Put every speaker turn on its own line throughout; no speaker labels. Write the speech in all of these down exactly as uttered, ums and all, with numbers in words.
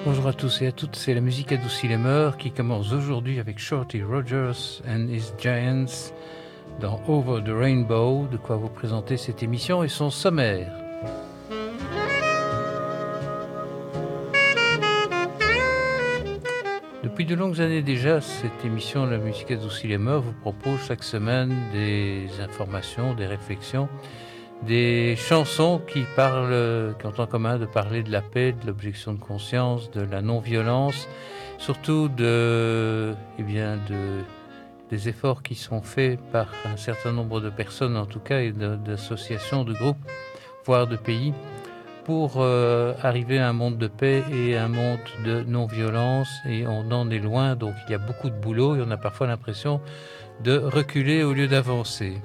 Bonjour à tous et à toutes, c'est la musique adoucie les mœurs qui commence aujourd'hui avec Shorty Rogers and his Giants dans Over the Rainbow, de quoi vous présenter cette émission et son sommaire. Depuis de longues années déjà, cette émission La musique adoucie les mœurs vous propose chaque semaine des informations, des réflexions, des chansons qui parlent, qui ont en commun de parler de la paix, de l'objection de conscience, de la non-violence, surtout de, eh bien, de, des efforts qui sont faits par un certain nombre de personnes, en tout cas, et de, d'associations, de groupes, voire de pays, pour euh, arriver à un monde de paix et un monde de non-violence. Et on en est loin, donc il y a beaucoup de boulot et on a parfois l'impression de reculer au lieu d'avancer.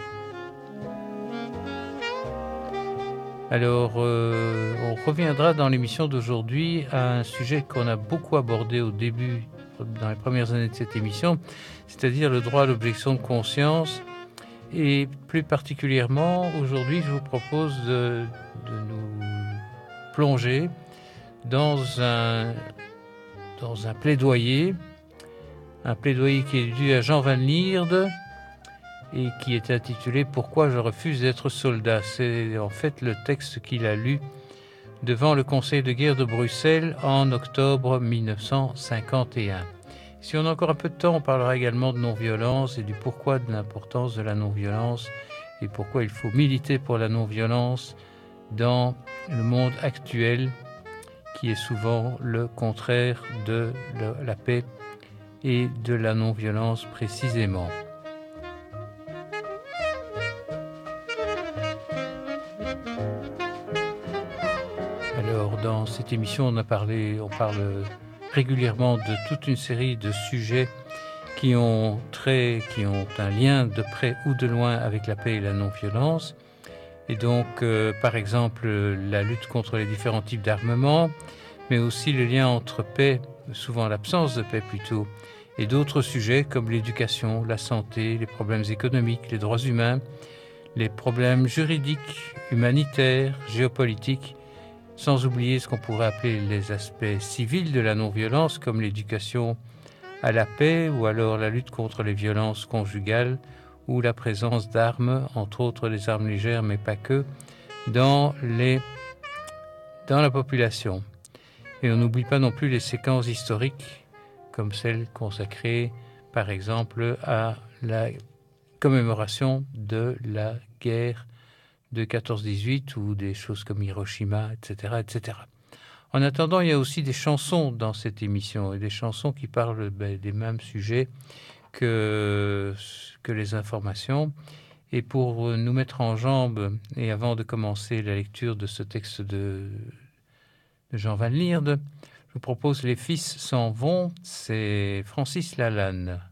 Alors, euh, on reviendra dans l'émission d'aujourd'hui à un sujet qu'on a beaucoup abordé au début, dans les premières années de cette émission, c'est-à-dire le droit à l'objection de conscience. Et plus particulièrement, aujourd'hui, je vous propose de, de nous plonger dans un, dans un plaidoyer, un plaidoyer qui est dû à Jean Van Lierde, et qui est intitulé « Pourquoi je refuse d'être soldat ». C'est en fait le texte qu'il a lu devant le Conseil de guerre de Bruxelles en octobre mille neuf cent cinquante et un. Si on a encore un peu de temps, on parlera également de non-violence et du pourquoi de l'importance de la non-violence et pourquoi il faut militer pour la non-violence dans le monde actuel qui est souvent le contraire de la paix et de la non-violence précisément. Alors, dans cette émission, on a parlé, on parle régulièrement de toute une série de sujets qui ont trait, qui ont un lien de près ou de loin avec la paix et la non-violence. Et donc, euh, par exemple, la lutte contre les différents types d'armement, mais aussi le lien entre paix, souvent l'absence de paix plutôt, et d'autres sujets comme l'éducation, la santé, les problèmes économiques, les droits humains, les problèmes juridiques, humanitaires, géopolitiques, sans oublier ce qu'on pourrait appeler les aspects civils de la non-violence, comme l'éducation à la paix ou alors la lutte contre les violences conjugales ou la présence d'armes, entre autres les armes légères, mais pas que, dans, les, dans la population. Et on n'oublie pas non plus les séquences historiques, comme celle consacrée, par exemple, à la commémoration de la guerre de quatorze dix-huit ou des choses comme Hiroshima, et cetera, et cetera. En attendant, il y a aussi des chansons dans cette émission, et des chansons qui parlent ben, des mêmes sujets que, que les informations. Et pour nous mettre en jambe, et avant de commencer la lecture de ce texte de, de Jean Van Lierde, je vous propose « Les fils s'en vont », c'est Francis Lalanne.